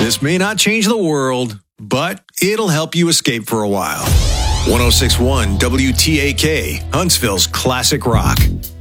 This may not change the world, but it'll help you escape for a while. 106.1 WTAK, Huntsville's classic rock.